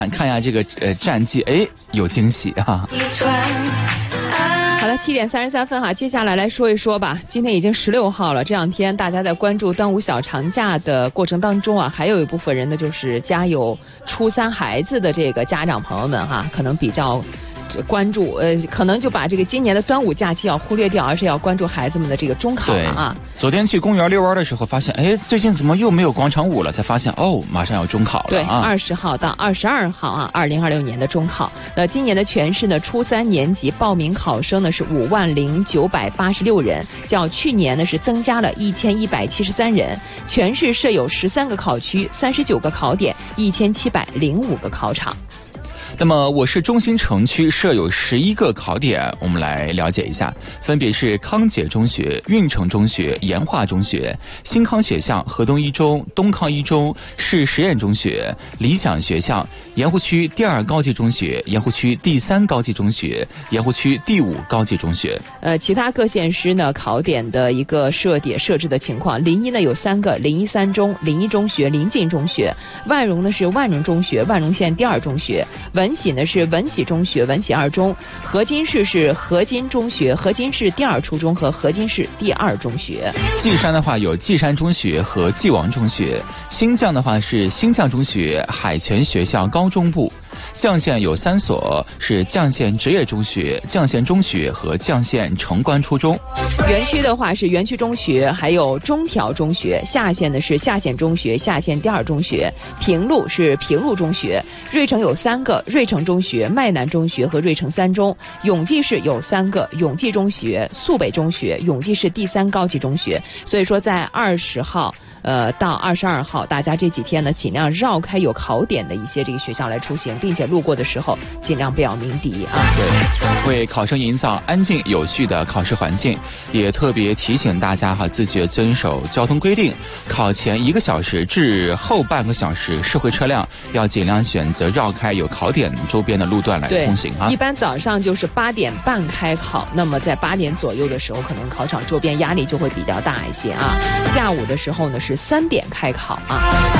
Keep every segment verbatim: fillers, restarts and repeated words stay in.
看一下这个呃战绩，哎，有惊喜啊！ 好了，七点三十三分哈，接下来来说一说吧。今天已经十六号了，这两天大家在关注端午小长假的过程当中啊，还有一部分人呢，就是家有初三孩子的这个家长朋友们哈，可能比较关注，呃，可能就把这个今年的端午假期要忽略掉，而是要关注孩子们的这个中考了啊。 昨天去公园遛弯的时候，发现，哎，最近怎么又没有广场舞了？才发现，哦，马上要中考了、啊。 对，二十号到二十二号啊，二零二六年的中考。那今年的全市呢，初三年级报名考生呢是五万零九百八十六人，较去年呢是增加了一千一百七十三人。全市设有十三个考区，三十九个考点，一千七百零五个考场。 那么我市中心城区设有十一个考点，我们来了解一下，分别是康解中学、运城中学、研化中学、新康学校、河东一中、东康一中、市实验中学、理想学校、盐湖区第二高级中学、盐湖区第三高级中学、盐湖区第五高级中学。 呃，其他各县市呢考点的一个设点设置的情况，临沂呢有三个，临沂三中、临沂中学、临近中学；万荣呢是万荣中学、万荣县第二中学；文喜呢是文喜中学、文喜二中；河津市是河津中学、河津市第二初中和河津市第二中学。 稷山的话有稷山中学和稷王中学，新绛的话是新绛中学、海泉学校高中部。绛县有三所，是绛县职业中学、绛县中学和绛县城关初中。 园区的话是园区中学，还有中条中学；下县的是下县中学、下县第二中学；平路是平路中学；芮城有三个，芮城中学、麦南中学和芮城三中；永济市有三个，永济中学、肃北中学、永济市第三高级中学。所以说在二十号呃，到二十二号，大家这几天呢，尽量绕开有考点的一些这个学校来出行，并且路过的时候尽量不要鸣笛啊。 对，为考生营造安静有序的考试环境，也特别提醒大家哈，自觉遵守交通规定。考前一个小时至后半个小时，社会车辆要尽量选择绕开有考点周边的路段来通行啊。 一般早上就是八点半开考，那么在八点左右的时候，可能考场周边压力就会比较大一些啊。下午的时候呢是三点开考啊。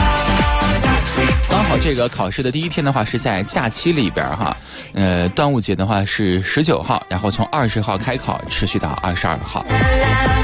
刚好这个考试的第一天的话是在假期里边哈，呃，端午节的话是十九号，然后从二十号开考，持续到二十二号。